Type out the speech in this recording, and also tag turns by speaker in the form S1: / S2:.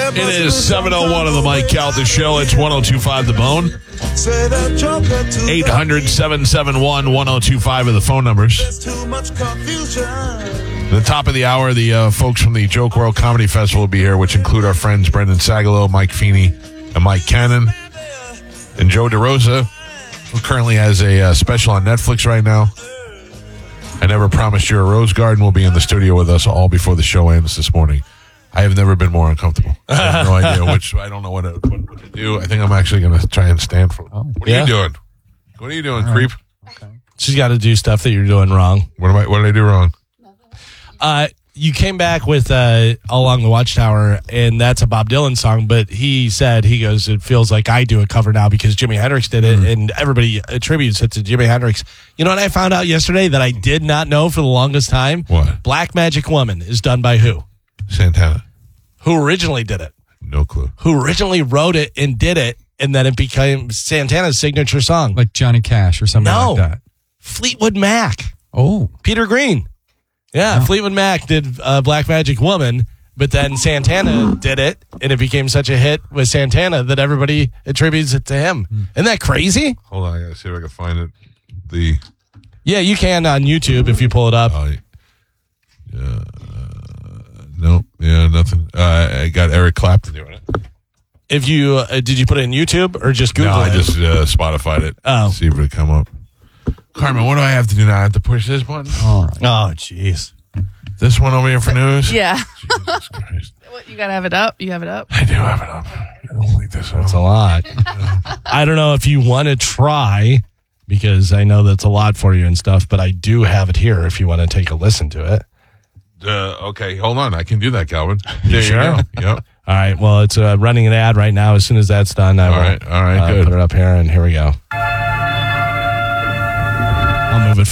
S1: It is 7:01 of the Mike Calta Show. It's 102.5 The Bone. 800-771-1025 are the phone numbers. At the top of the hour, the folks from the Joke World Comedy Festival will be here, which include our friends Brendan Sagalow, Mike Feeney, and Mike Cannon. And Joe DeRosa, who currently has a special on Netflix right now. I Never Promised You a Rose Garden will be in the studio with us all before the show ends this morning. I have never been more uncomfortable. I have no idea I don't know what to do. I think I'm actually going to try and stand for. What are you doing? What are you doing, creep?
S2: Okay. She's got to do stuff that you're doing wrong.
S1: What did I do wrong?
S2: You came back with All Along the Watchtower, and that's a Bob Dylan song, but he goes, it feels like I do a cover now because Jimi Hendrix did it, and everybody attributes it to Jimi Hendrix. You know what I found out yesterday that I did not know for the longest time?
S1: What?
S2: Black Magic Woman is done by who?
S1: Santana.
S2: Who originally did it?
S1: No clue.
S2: Who originally wrote it and did it, and then it became Santana's signature song.
S3: Like Johnny Cash or something like that.
S2: Fleetwood Mac.
S3: Oh.
S2: Peter Green. Yeah, Fleetwood Mac did Black Magic Woman, but then Santana did it, and it became such a hit with Santana that everybody attributes it to him. Isn't that crazy?
S1: Hold on, I gotta see if I can find it.
S2: Yeah, you can on YouTube if you pull it up.
S1: No, nothing. I got Eric Clapton doing it.
S2: If you did you put it in YouTube or just Google it?
S1: No, I just Spotified it.
S2: Oh,
S1: see if it come up. Carmen, what do I have to do now? I have to push this button?
S2: Oh, jeez.
S1: This one over here for news?
S4: Yeah.
S1: Jesus Christ.
S4: What, you got to have it up? You have it up?
S1: I do have it up. I don't like this.
S2: That's a lot. I don't know if you want to try, because I know that's a lot for you and stuff, but I do have it here if you want to take a listen to it.
S1: Okay, hold on. I can do that, Calvin.
S2: You sure?
S1: Yep.
S2: All right. Well, it's running an ad right now. As soon as that's done,
S1: all right,
S2: I'll
S1: good.
S2: put it up here, and here we go.